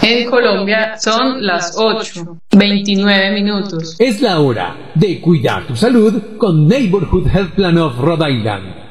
En Colombia son las 8:29. Es la hora de cuidar tu salud con Neighborhood Health Plan of Rhode Island.